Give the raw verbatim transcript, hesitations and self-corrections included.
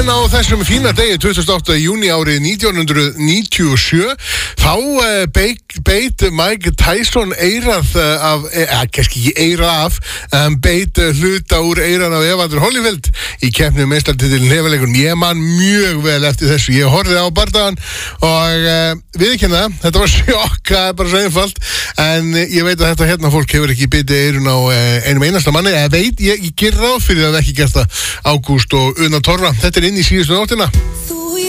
Á þessum fína degi, tuttugasta og áttunda júní árið nítján hundruð níutíu og sjö, þá uh, beit, beit Mike Tyson eirað uh, af, eða eh, kannski ekki eirað af, um, beit uh, hluta úr eiran af Evander Holyfield í keppni um meistaratitilinn hefaleikurinn. Ég man mjög vel eftir þessu. Ég horfði á bardagan og uh, viðurkenna það, þetta var sjokk, það er bara svo einfalt, en uh, ég veit að þetta hérna fólk hefur ekki bitið eirun á uh, einum einasta manni, eða veit, ég, ég ger ráð fyrir að það ekki gert það Ágúst og Una Torfa. Þetta er inn í síðustu nóttina.